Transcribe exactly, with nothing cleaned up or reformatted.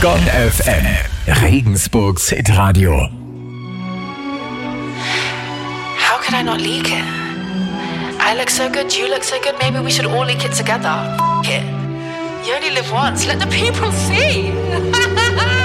Gong F M, Regensburgs Hitradio. How could I not leak it? I look so good, you look so good, maybe we should all leak it together. F it. You only live once, let the people see.